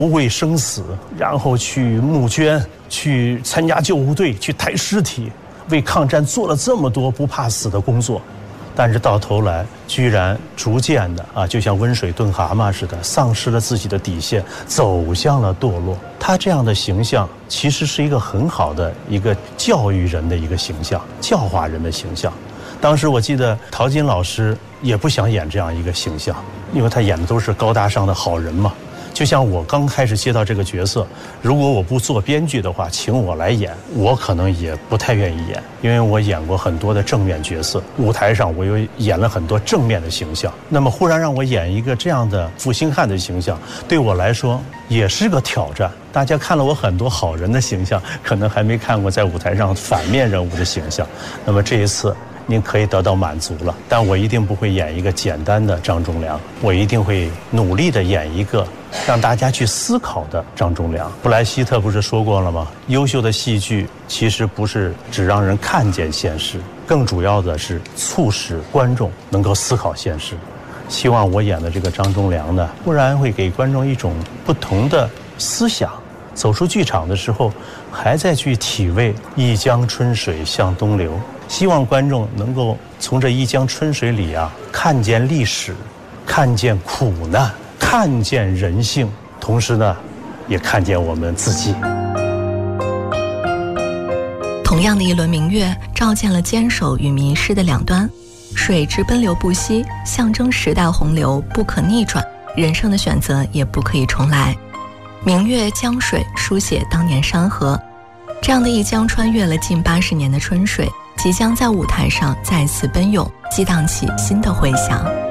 不畏生死，然后去募捐，去参加救护队，去抬尸体，为抗战做了这么多不怕死的工作。但是到头来，居然逐渐的就像温水炖蛤蟆似的，丧失了自己的底线，走向了堕落。他这样的形象，其实是一个很好的一个教育人的一个形象，教化人的形象。当时我记得陶金老师也不想演这样一个形象，因为他演的都是高大上的好人嘛。就像我刚开始接到这个角色，如果我不做编剧的话，请我来演，我可能也不太愿意演，因为我演过很多的正面角色，舞台上我又演了很多正面的形象。那么忽然让我演一个这样的负心汉的形象，对我来说也是个挑战。大家看了我很多好人的形象，可能还没看过在舞台上反面人物的形象。那么这一次您可以得到满足了，但我一定不会演一个简单的张忠良，我一定会努力地演一个让大家去思考的张忠良。布莱希特不是说过了吗？优秀的戏剧其实不是只让人看见现实，更主要的是促使观众能够思考现实。希望我演的这个张忠良呢，不然会给观众一种不同的思想，走出剧场的时候还在去体味一江春水向东流。希望观众能够从这一江春水里看见历史，看见苦难，看见人性，同时呢也看见我们自己。 同样的一轮明月，照见了坚守与迷失的两端。水之奔流不息，象征时代洪流不可逆转，人生的选择也不可以重来。明月江水书写当年山河，这样的一江穿越了近80年的春水，即将在舞台上再次奔涌，激荡起新的回响。